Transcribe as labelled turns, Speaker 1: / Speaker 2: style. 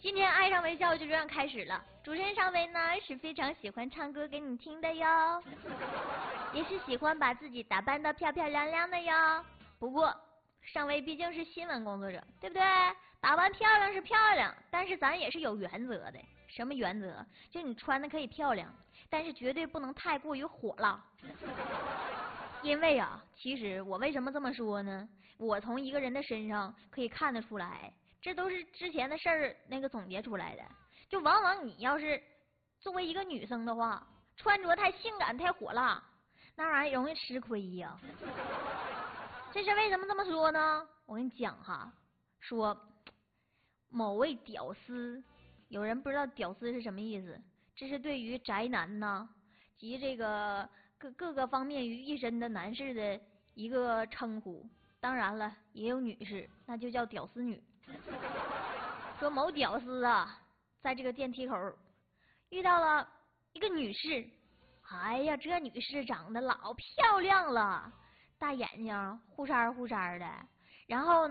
Speaker 1: 今天爱上微笑就这样开始了。主持人尚薇呢是非常喜欢唱歌给你听的哟，也是喜欢把自己打扮得漂漂亮亮的哟。不过尚薇毕竟是新闻工作者，对不对？打扮漂亮是漂亮，但是咱也是有原则的。什么原则？就你穿的可以漂亮，但是绝对不能太过于火辣。因为啊，其实我为什么这么说呢？我从一个人的身上可以看得出来，这都是之前的事儿总结出来的。就往往你要是作为一个女生的话，穿着太性感太火辣，那玩意儿容易吃亏呀。这是为什么这么说呢？我跟你讲哈，说某位屌丝，有人不知道屌丝是什么意思，这是对于宅男呐及这个各个方面于一身的男士的一个称呼。当然了，也有女士，那就叫屌丝女。说某屌丝啊，在这个电梯口遇到了一个女士，哎呀，这女士长得老漂亮了，大眼睛，忽闪忽闪的，然后呢